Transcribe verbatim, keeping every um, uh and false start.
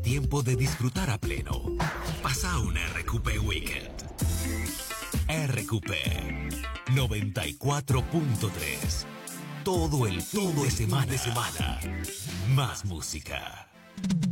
Tiempo de disfrutar a pleno. Pasa un R Q P Weekend. R Q P noventa y cuatro punto tres. Todo el todo de semana de semana. Más música.